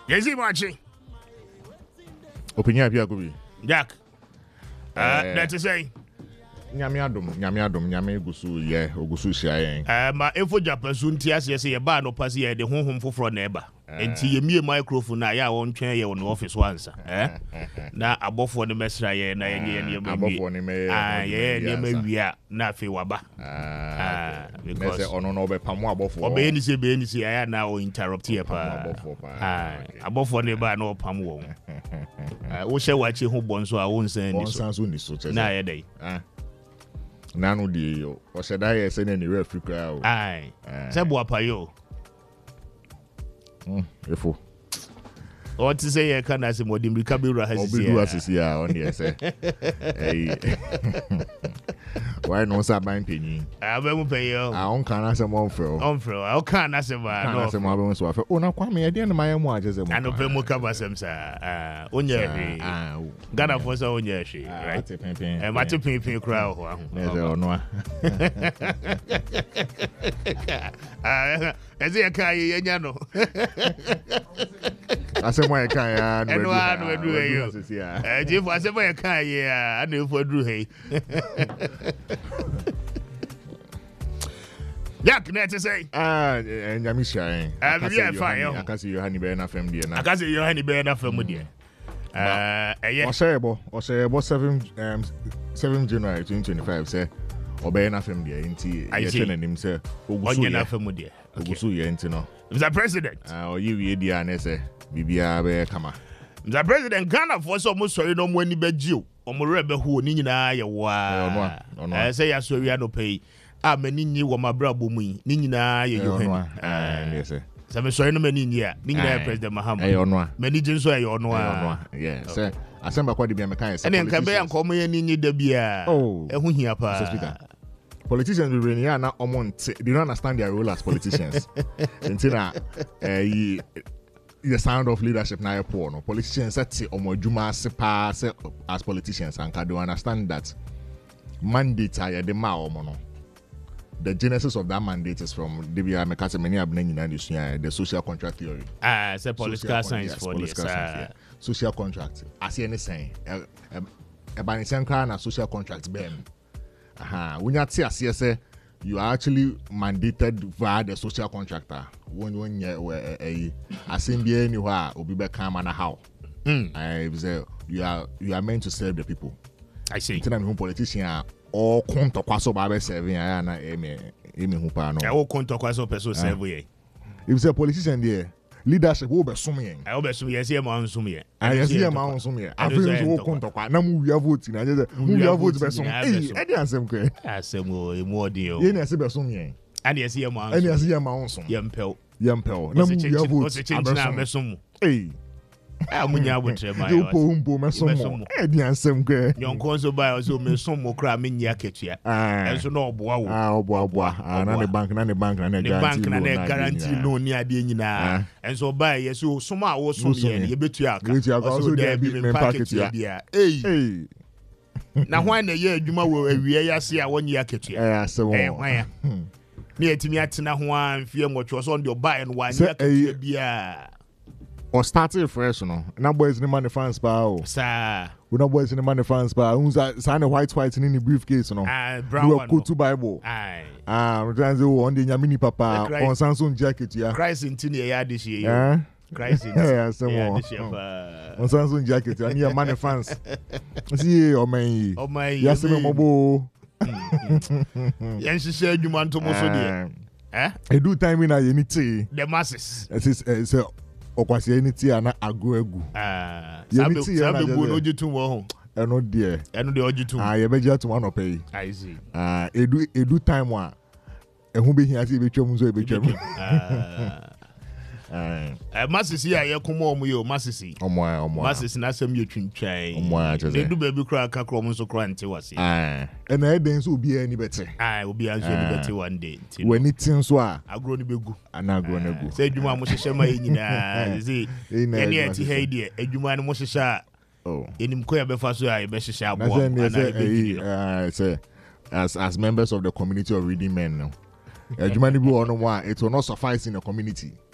Yes, watching. Opinion Pia Kubi. Jack. That's to say. Nyame gusu ye ogusu hia Ma efo Japasu ntiase ye se ba no pase ye de honhom foforo na eba. Enti ye mie microphone na ya won twen ye won office once. Na abofo ne mesra ye na ye ma abofo ne me ye ma wia na afi waba. Because ono no be pamo abofo. Obe ni se ya na o interrupt ye pa. Abofo ne ba na opam wo. Wo hye wachi ho bonso a won san ni so. Bonsan so ni so chese. Na ye dai. Nanu di yo. O se da ye se ne ni refi kra o. Ai. Se bo apayo. Efo. O ti say ye kana se modi mrika be ru hasisi. Obi ru hasisi a on ye se. Why no sa ban penyi? Abe mu penyo. On kana se mo onfro. Onfro. O kana se ba no. Kana se mo abe so afa. O na kwa me ye de na maye mu aje se mo. Ano pe mu ka ba sem sa. Onye hwe. Gana for so onye hwe. Right. Mate pinpin kra ho ahu. Neze ono a. Eze ya kai ye nya no. Asemo ye kai ya no edu yo. Jefo asemo ye kai ya ana efo dru he. Yak na to say. Nyami shine. Akasi Yohani be na fam die na. Akasi Yohani be na fam die. Osebo 7 January 2025 say obey na fam die nti ye tena nim say ogusu na fam die. Ogusu ye nti no. Mr. President. Oyiwie dia na say bibia be kama. Mr. President, Ghana for so mo sorry no mo ani bagio. Omore be hu ni nyina ye wa. Say ya so wi no pay. Mani nyi wo mabrabo mu yi. Ni nyina ye Yohan. Yes sir. Say me sorry no mani nyi a. Ni nyina President Mahama. Mani jinso ye ono a. Yeah, say asemba kwa de bia me kan say. Ene nka be ya nko mo ye ni nyi da bia. Ehu hia pa. Politicians we really are not they don't understand their role as politicians. Until the sound of leadership now poor. No politicians say as politicians and can do understand that mandate are the no. The genesis of that mandate is from the social contract theory. It's a political science for this. Social contract. As any saying, a social contract ben. When you say you are actually mandated via the social contractor. When you assembly anywhere, or be come and how. You are meant to serve the people. I see. Politician or conto kwaso babe serving na emi hupa no. All conto kwaso person serve we. If say politician there, leadership wo be sum yen. I be sum yes ma nsum yen. Yes ma nsum yen. Afin wo conto kwa na mu wia vote na je mu wia vote be sum. E dey ansem kwe. Asem o emu odi o. Ye na se be sum yen. And yes ma nsum. And yes ma nsum. Yempel. Na mu wia vote be sum. Eh. Munya botre ma yo po me som e di ansem kwe yonko so ba so me som mo kra me nya ketua enso na oboa wo oboa na ne bank na guarantee loan ni ade nyina enso ba ye so som a wo som ye betua aka so there be me packet bia na hwan na ye adwuma wo awie yase a wonye aketua hwan ya ni etimi atena ho amfie nwotwe so on buy and one aketua bia or started fresh no na boys ni money fans pa o sir we na boys ni money fans pa unza sign a white in the briefcase no brown one go to bible we trans on the nyamini papa on Samsung jacket ya Christ intini ya this year Christ yeah some on Samsung jacket and your money fans see o man yes me mobo yan share adwuma ntomo so de e do time in unity the masses it's okwasi anything ana agoegu sabe bu no jitu wo ho eno de ojitu ye be jatu one opay I see edu time wa ehun be hia se be twam so e be twam masisi a ye komo omo yo masisi masisi na asem ye twintwan edu ba bi kra ka kro mo so kra nte wase na eden so obi ani bete obi anso ni bete one day wani tin so a agro ni begu ana agro na gu se adwuma mo hyehyɛ ma ye nyina zi ene ati he de adwuma no mo hyehyɛ enim ko ya be fa so a ye be hyehyɛ abo ana say as members of the community of reading men no adwuma ni bi wono mo a it will not suffice in the community